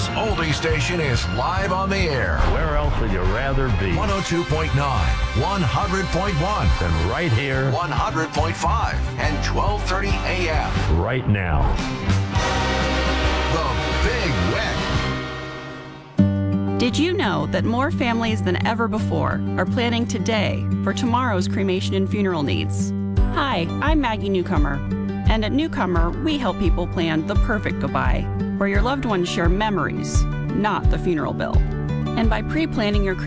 This oldie station is live on the air. Where else would you rather be 102.9, 100.1, than right here, 100.5, and 1230 a.m. right now? The Big Weck. Did you know that more families than ever before are planning today for tomorrow's cremation and funeral needs? Hi, I'm Maggie Newcomer, and at Newcomer, we help people plan the perfect goodbye, where your loved ones share memories, not the funeral bill. And by pre-planning your